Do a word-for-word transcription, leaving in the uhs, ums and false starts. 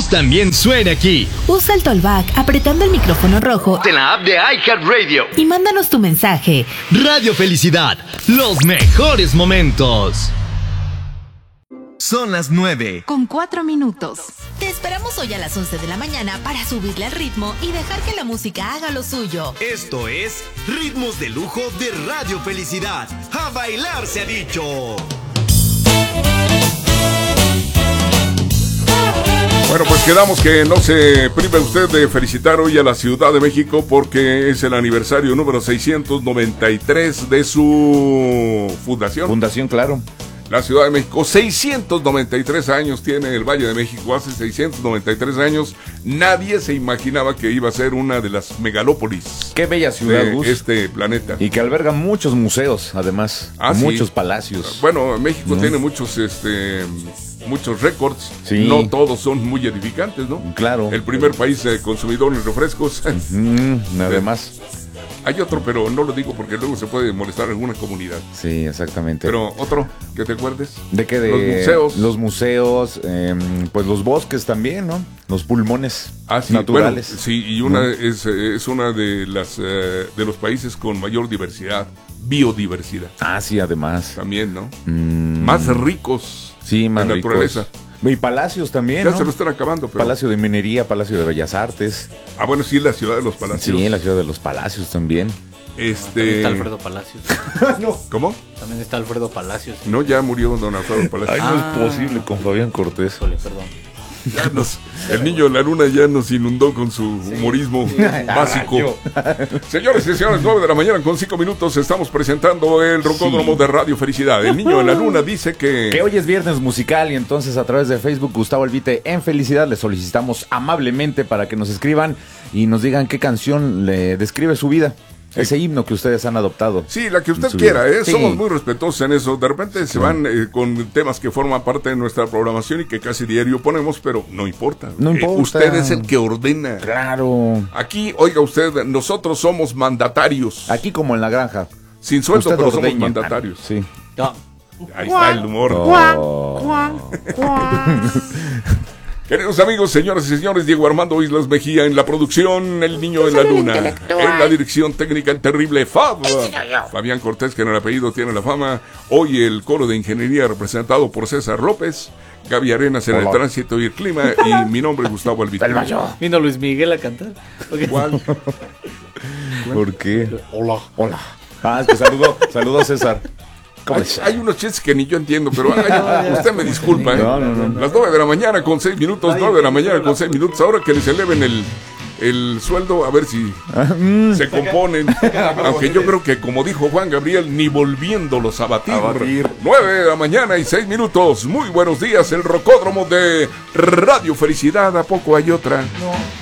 también suene aquí. Usa el Tollback apretando el micrófono rojo en la app de iHeartRadio y mándanos tu mensaje. Radio Felicidad, los mejores momentos. Son las nueve. Con cuatro minutos. Te esperamos hoy a las once de la mañana para subirle al ritmo y dejar que la música haga lo suyo. Esto es Ritmos de Lujo de Radio Felicidad. ¡A bailar se ha dicho! Bueno, pues quedamos que no se prive usted de felicitar hoy a la Ciudad de México porque es el aniversario número seiscientos noventa y tres de su fundación. Fundación, claro. La Ciudad de México, seiscientos noventa y tres años tiene el Valle de México. Hace seiscientos noventa y tres años nadie se imaginaba que iba a ser una de las megalópolis. Qué bella ciudad, de Gus. este planeta. Y que alberga muchos museos, además. Ah, muchos sí. palacios. Bueno, México ¿no? tiene muchos, este, muchos récords. Sí. No todos son muy edificantes, ¿no? Claro. El primer país eh, consumidor en refrescos. Mm, además. Hay otro, pero no lo digo porque luego se puede molestar alguna comunidad. Sí, exactamente. Pero otro, que te acuerdes. ¿De qué? De los museos. Los museos, eh, pues los bosques también, ¿no? Los pulmones ah, sí, naturales. Bueno, sí, y una ¿no? es, es una de las eh, de los países con mayor diversidad, biodiversidad. Ah, sí, además. También, ¿no? Mm. Más ricos. Sí, más en ricos. naturaleza. Y palacios también, Ya ¿no? se lo están acabando, pero... Palacio de Minería, Palacio de Bellas Artes. Ah, bueno, sí, la ciudad de los palacios. Sí, la ciudad de los palacios también. Este... También está Alfredo Palacios. no. ¿Cómo? También está Alfredo Palacios. No, ya murió don Alfredo Palacios. Ay, no Ah. es posible con Fabián Cortés. Híjole, perdón. Ya nos, el niño de la luna ya nos inundó con su humorismo básico. Señores y señores, nueve de la mañana con cinco minutos estamos presentando el Rocódromo Sí. de Radio Felicidad. El niño de la luna dice que... Que hoy es viernes musical y entonces a través de Facebook Gustavo Elvite en Felicidad le solicitamos amablemente para que nos escriban y nos digan qué canción le describe su vida. Ese himno que ustedes han adoptado. Sí, la que usted en su quiera, vida. ¿eh? Sí. Somos muy respetuosos en eso. De repente se Sí. van eh, con temas que forman parte de nuestra programación y que casi diario ponemos, pero no importa. No Eh, importa. usted es el que ordena. Claro. Aquí, oiga usted, nosotros somos mandatarios. Aquí como en la granja. Sin sueldo, Usted pero somos ordeña. mandatarios. Sí. No. Ahí está el humor. Oh. Queridos amigos, señoras y señores, Diego Armando Islas Mejía en la producción, El Niño de la Luna. En la dirección técnica, el terrible Fab. Fabián Cortés, que en el apellido tiene la fama. Hoy el coro de ingeniería representado por César López. Gaby Arenas en el tránsito y el clima. Y mi nombre es Gustavo Alvite. Vino Luis Miguel a cantar. ¿Cuál? ¿Por qué? Hola. Hola. Ah, es que saludo, saludo a César. ¿Cómo Hay, está? hay unos chistes que ni yo entiendo, pero ay, usted me disculpa, ¿eh? No, no, no. Las nueve de la mañana con seis minutos, nueve de la mañana con seis minutos. Ahora que les eleven el, el sueldo, a ver si se componen. Aunque yo creo que, como dijo Juan Gabriel, ni volviéndolos a batir. A batir. nueve de la mañana y seis minutos. Muy buenos días, el Rocódromo de Radio Felicidad. ¿A poco hay otra?